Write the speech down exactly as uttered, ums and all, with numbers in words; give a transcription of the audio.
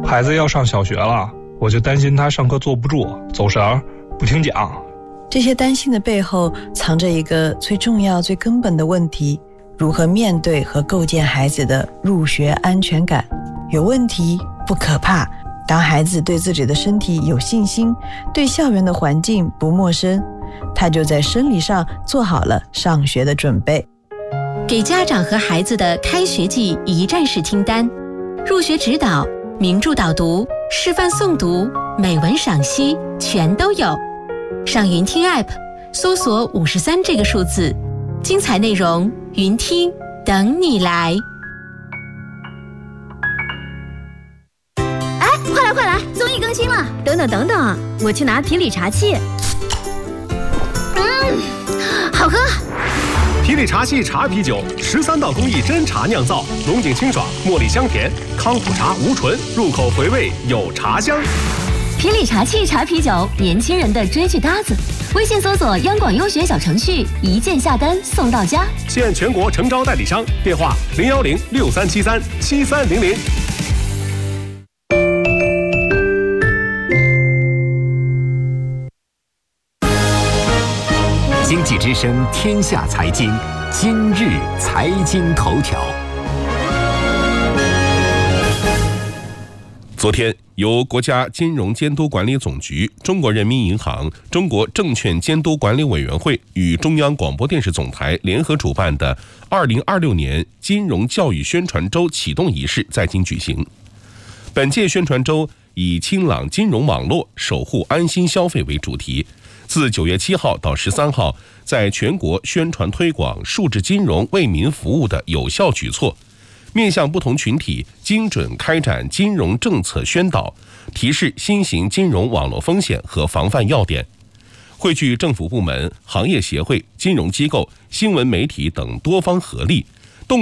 孩子要上小学了，我就担心他上课坐不住，走神，不听讲。 这些担心的背后藏着一个最重要最根本的问题，如何面对和构建孩子的入学安全感。有问题不可怕，当孩子对自己的身体有信心，对校园的环境不陌生，他就在生理上做好了上学的准备。 给家长和孩子的开学季一站式听单，入学指导、名著导读、示范诵读、美文赏析全都有。上云听 App 搜索五十三这个数字，精彩内容云听等你来。 哎，快来快来，综艺更新了！等等等等，我去拿皮里茶器。嗯，好喝。 皮里茶器茶啤酒，十三道工艺真茶酿造，浓井清爽，茉莉香甜，康普茶无醇，入口回味有茶香。 皮里茶器茶啤酒，年轻人的追剧搭子。微信搜索央广优学小程序，一键下单送到家。 现全国诚招代理商，电话零幺零六三七三七三零零。 经济之声天下财经，今日财经头条。 昨天，由国家金融监督管理总局、中国人民银行、中国证券监督管理委员会与中央广播电视总台联合主办的二零二六年金融教育宣传周启动仪式在京举行。本届宣传周以清朗金融网络，守护安心消费为主题，自九月七号到十三号，在全国宣传推广数字金融为民服务的有效举措，面向不同群体精准开展金融政策宣导，提示新型金融网络风险和防范要点，汇聚政府部门、行业协会、金融机构、新闻媒体等多方合力，